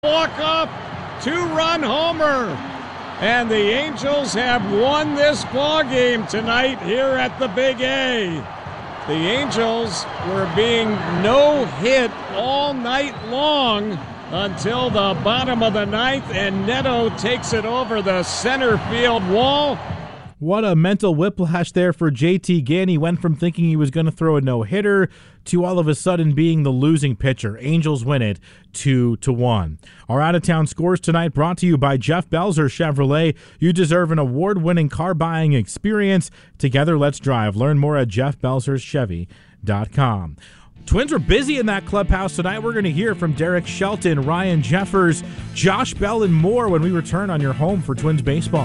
Walk-off, two-run homer. And the Angels have won this ball game tonight here at the Big A. The Angels were being no-hit all night long until the bottom of the ninth, and Neto takes it over the center field wall. What a mental whiplash there for JT Ginn. He went from thinking he was going to throw a no-hitter to all of a sudden being the losing pitcher. Angels win it 2-1. Our out-of-town scores tonight brought to you by Jeff Belzer Chevrolet. You deserve an award-winning car buying experience. Together, let's drive. Learn more at jeffbelzerschevy.com. Twins were busy in that clubhouse tonight. We're going to hear from Derek Shelton, Ryan Jeffers, Josh Bell, and more when we return on your home for Twins baseball.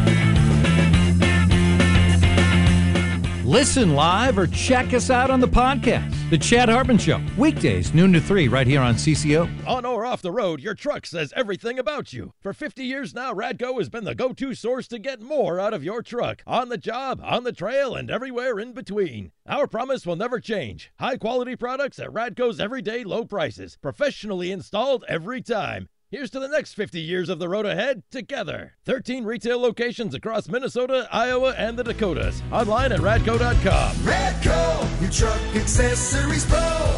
Listen live or check us out on the podcast. The Chad Hartman Show, weekdays, noon to 3, right here on CCO. On or off the road, your truck says everything about you. For 50 years now, Radco has been the go-to source to get more out of your truck. On the job, on the trail, and everywhere in between. Our promise will never change. High-quality products at Radco's everyday low prices. Professionally installed every time. Here's to the next 50 years of the road ahead together. 13 retail locations across Minnesota, Iowa, and the Dakotas. Online at radco.com. Radco, your truck accessories pro.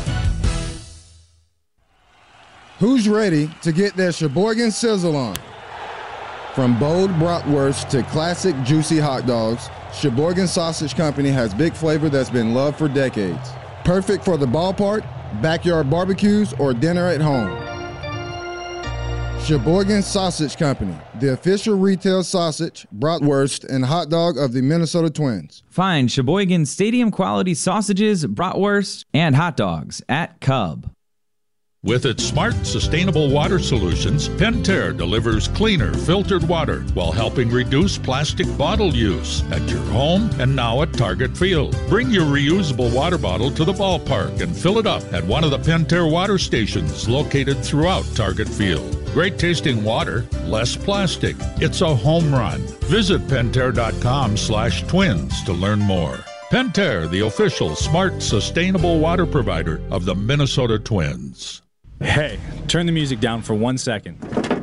Who's ready to get their Sheboygan Sizzle on? From bold bratwurst to classic juicy hot dogs, Sheboygan Sausage Company has big flavor that's been loved for decades. Perfect for the ballpark, backyard barbecues, or dinner at home. Sheboygan Sausage Company, the official retail sausage, bratwurst, and hot dog of the Minnesota Twins. Find Sheboygan stadium-quality sausages, bratwurst, and hot dogs at Cub. With its smart, sustainable water solutions, Pentair delivers cleaner, filtered water while helping reduce plastic bottle use at your home and now at Target Field. Bring your reusable water bottle to the ballpark and fill it up at one of the Pentair water stations located throughout Target Field. Great tasting water, less plastic. It's a home run. Visit Pentair.com/twins to learn more. Pentair, the official smart, sustainable water provider of the Minnesota Twins. Hey, turn the music down for 1 second.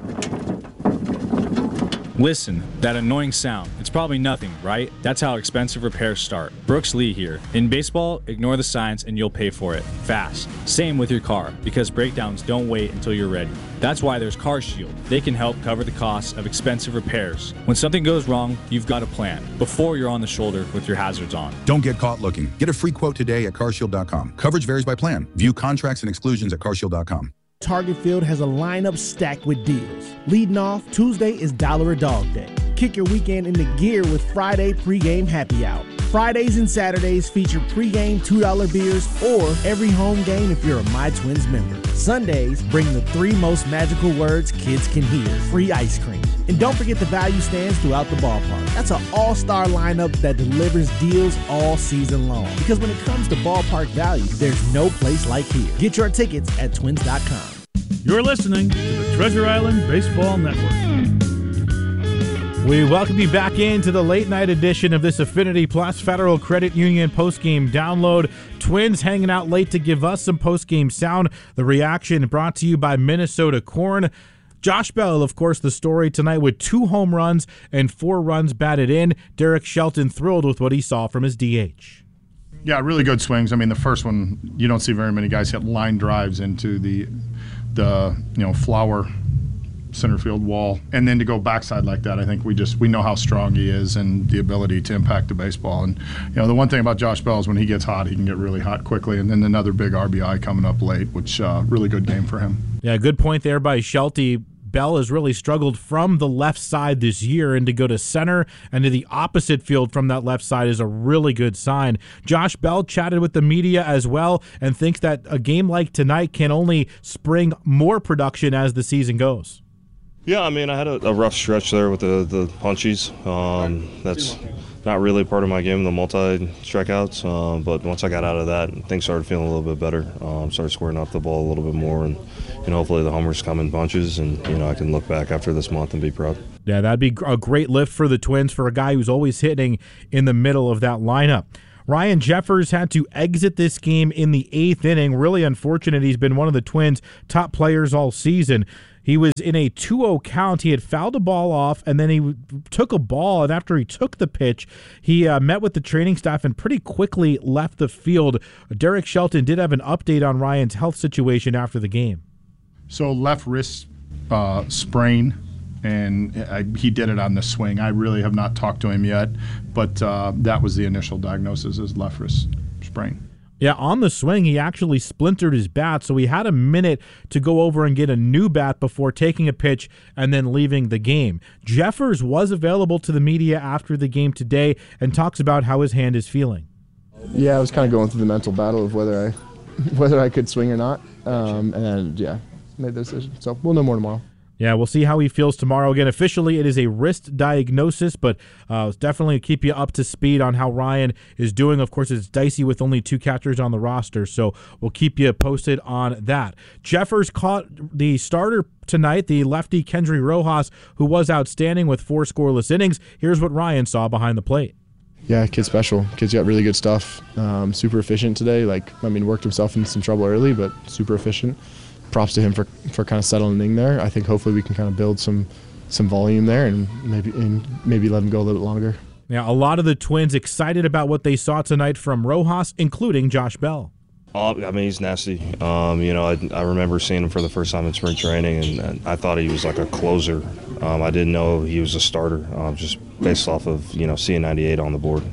Listen, that annoying sound. It's probably nothing, right? That's how expensive repairs start. Brooks Lee here. In baseball, ignore the signs and you'll pay for it fast. Same with your car, because breakdowns don't wait until you're ready. That's why there's CarShield. They can help cover the costs of expensive repairs. When something goes wrong, you've got a plan before you're on the shoulder with your hazards on. Don't get caught looking. Get a free quote today at carshield.com. Coverage varies by plan. View contracts and exclusions at carshield.com. Target Field has a lineup stacked with deals. Leading off, Tuesday is Dollar a Dog Day. Kick your weekend into gear with Friday pregame happy hour. Fridays and Saturdays feature pregame $2 beers or every home game if you're a My Twins member. Sundays bring the 3 most magical words kids can hear: free ice cream. And don't forget the value stands throughout the ballpark. That's an all-star lineup that delivers deals all season long. Because when it comes to ballpark value, there's no place like here. Get your tickets at twins.com. You're listening to the Treasure Island Baseball Network. We welcome you back into the late-night edition of this Affinity Plus Federal Credit Union postgame download. Twins hanging out late to give us some postgame sound. The reaction brought to you by Minnesota Corn. Josh Bell, of course, the story tonight with 2 home runs and 4 runs batted in. Derek Shelton thrilled with what he saw from his DH. Yeah, really good swings. I mean, the first one, you don't see very many guys hit line drives into the flower center field wall, and then to go backside like that, I think we know how strong he is and the ability to impact the baseball. And the one thing about Josh Bell is when he gets hot, he can get really hot quickly. And then another big RBI coming up late, which really good game for him. Yeah, good point there by Shelty. Bell has really struggled from the left side this year, and to go to center and to the opposite field from that left side is a really good sign. Josh Bell chatted with the media as well and thinks that a game like tonight can only spring more production as the season goes. Yeah, I mean, I had a rough stretch there with the punchies. That's not really part of my game, the multi-strikeouts. But once I got out of that, things started feeling a little bit better. Started squaring off the ball a little bit more, and hopefully the homers come in bunches, and I can look back after this month and be proud. Yeah, that'd be a great lift for the Twins for a guy who's always hitting in the middle of that lineup. Ryan Jeffers had to exit this game in the 8th inning. Really unfortunate. He's been one of the Twins' top players all season. He was in a 2-0 count. He had fouled a ball off, and then he took a ball, and after he took the pitch, he met with the training staff and pretty quickly left the field. Derek Shelton did have an update on Ryan's health situation after the game. So left wrist sprain, and he did it on the swing. I really have not talked to him yet, but that was the initial diagnosis, is left wrist sprain. Yeah, on the swing, he actually splintered his bat, so he had a minute to go over and get a new bat before taking a pitch and then leaving the game. Jeffers was available to the media after the game today and talks about how his hand is feeling. Yeah, I was kind of going through the mental battle of whether I could swing or not, and yeah, made the decision. So we'll know more tomorrow. Yeah, we'll see how he feels tomorrow. Again, officially, it is a wrist diagnosis, but definitely keep you up to speed on how Ryan is doing. Of course, it's dicey with only 2 catchers on the roster, so we'll keep you posted on that. Jeffers caught the starter tonight, the lefty Kendry Rojas, who was outstanding with 4 scoreless innings. Here's what Ryan saw behind the plate. Yeah, kid's special. Kid's got really good stuff. Super efficient today. Worked himself into some trouble early, but super efficient. Props to him for kind of settling there. I think hopefully we can kind of build some volume there and maybe let him go a little bit longer. Yeah, a lot of the Twins excited about what they saw tonight from Rojas, including Josh Bell. He's nasty. I remember seeing him for the first time in spring training, and I thought he was like a closer. I didn't know he was a starter, just based off of seeing 98 on the board.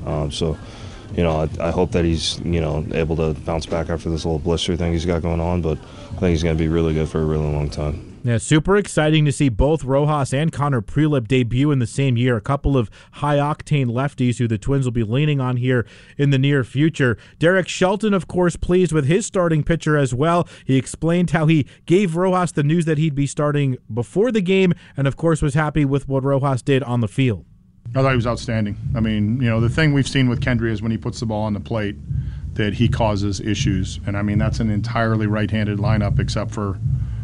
I hope that he's, able to bounce back after this little blister thing he's got going on, but I think he's going to be really good for a really long time. Yeah, super exciting to see both Rojas and Connor Prelip debut in the same year. A couple of high-octane lefties who the Twins will be leaning on here in the near future. Derek Shelton, of course, pleased with his starting pitcher as well. He explained how he gave Rojas the news that he'd be starting before the game and, of course, was happy with what Rojas did on the field. I thought he was outstanding. The thing we've seen with Kendry is when he puts the ball on the plate that he causes issues. And, that's an entirely right-handed lineup except for,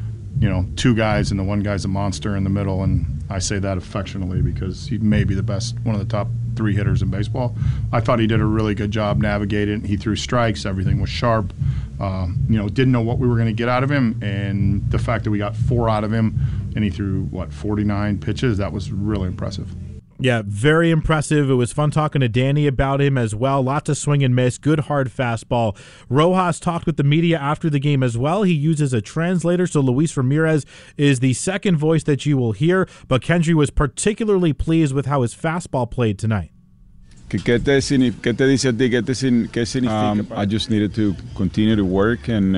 2 guys, and the one guy's a monster in the middle. And I say that affectionately because he may be one of the top 3 hitters in baseball. I thought he did a really good job navigating. He threw strikes. Everything was sharp. Didn't know what we were going to get out of him. And the fact that we got 4 out of him and he threw, 49 pitches, that was really impressive. Yeah, very impressive. It was fun talking to Danny about him as well. Lots of swing and miss, good hard fastball. Rojas talked with the media after the game as well. He uses a translator, so Luis Ramirez is the second voice that you will hear, but Kendry was particularly pleased with how his fastball played tonight. ¿Qué te dice a ti? ¿Qué significa? I just needed to continue to work, and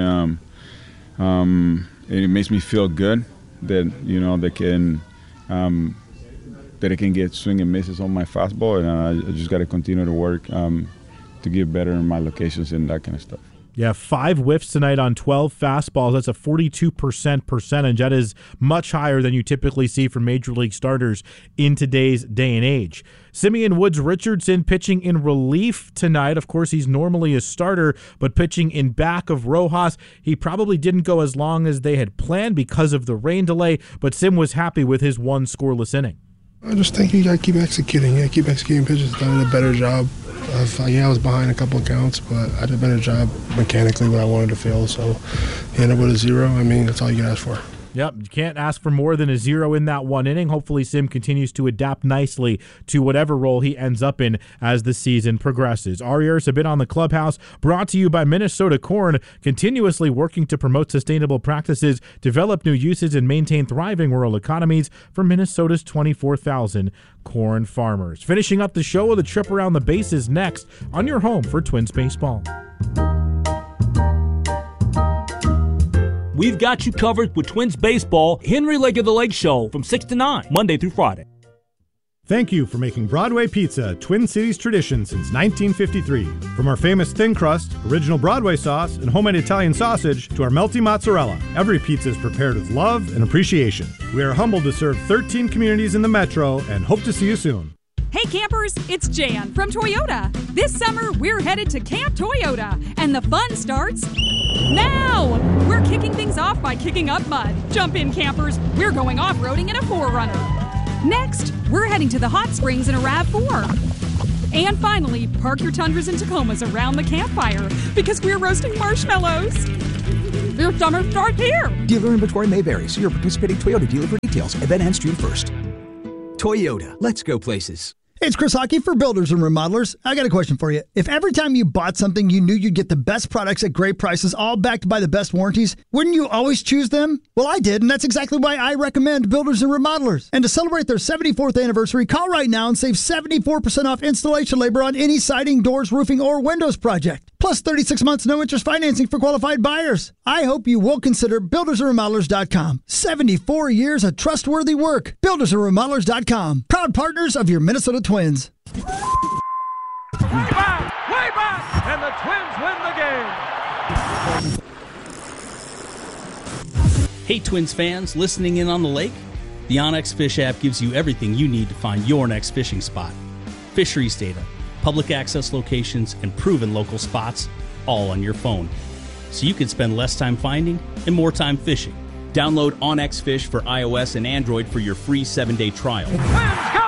it makes me feel good that, they can... that I can get swing and misses on my fastball, and I just got to continue to work to get better in my locations and that kind of stuff. Yeah, 5 whiffs tonight on 12 fastballs. That's a 42% percentage. That is much higher than you typically see from Major League starters in today's day and age. Simeon Woods Richardson pitching in relief tonight. Of course, he's normally a starter, but pitching in back of Rojas. He probably didn't go as long as they had planned because of the rain delay, but Sim was happy with his 1 scoreless inning. I just think you got to keep executing. Yeah, keep executing pitches. Done a better job. I was behind a couple of counts, but I did a better job mechanically what I wanted to feel. So, end up with a 0. That's all you can ask for. Yep, you can't ask for more than a 0 in that 1 inning. Hopefully Sim continues to adapt nicely to whatever role he ends up in as the season progresses. Our ears have been on the Clubhouse, brought to you by Minnesota Corn, continuously working to promote sustainable practices, develop new uses, and maintain thriving rural economies for Minnesota's 24,000 corn farmers. Finishing up the show with a trip around the bases next on your home for Twins baseball. We've got you covered with Twins baseball, Henry Lake of the Lake Show from 6 to 9, Monday through Friday. Thank you for making Broadway Pizza Twin Cities tradition since 1953. From our famous thin crust, original Broadway sauce, and homemade Italian sausage to our melty mozzarella, every pizza is prepared with love and appreciation. We are humbled to serve 13 communities in the metro and hope to see you soon. Hey campers, it's Jan from Toyota. This summer, we're headed to Camp Toyota, and the fun starts now! We're kicking things off by kicking up mud. Jump in, campers. We're going off-roading in a 4Runner. Next, we're heading to the hot springs in a RAV4. And finally, park your Tundras and Tacomas around the campfire because we're roasting marshmallows. Your summer starts here. Dealer inventory may vary. See your participating Toyota dealer for details. Event ends June 1st. Toyota. Let's go places. Hey, it's Chris Hockey for Builders and Remodelers. I got a question for you. If every time you bought something, you knew you'd get the best products at great prices, all backed by the best warranties, wouldn't you always choose them? Well, I did, and that's exactly why I recommend Builders and Remodelers. And to celebrate their 74th anniversary, call right now and save 74% off installation labor on any siding, doors, roofing, or windows project. Plus 36 months no interest financing for qualified buyers. I hope you will consider buildersandremodelers.com. 74 years of trustworthy work. Buildersandremodelers.com. Proud partners of your Minnesota Twins. Way back, and the Twins win the game. Hey, Twins fans, listening in on the lake? The OnX Fish app gives you everything you need to find your next fishing spot. Fisheries data, public access locations, and proven local spots, all on your phone. So you can spend less time finding and more time fishing. Download OnX Fish for iOS and Android for your free 7-day trial.